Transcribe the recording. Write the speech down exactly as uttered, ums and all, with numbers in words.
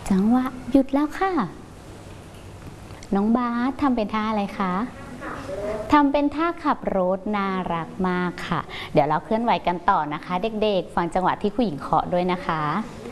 จังหวะหยุดแล้วค่ะน้องบาสทำเป็นท่าอะไรคะทำเป็นท่าขับรถน่ารักมากค่ะเดี๋ยวเราเคลื่อนไหวกันต่อนะคะเด็กๆฟังจังหวะที่ผู้หญิงเคาะด้วยนะคะ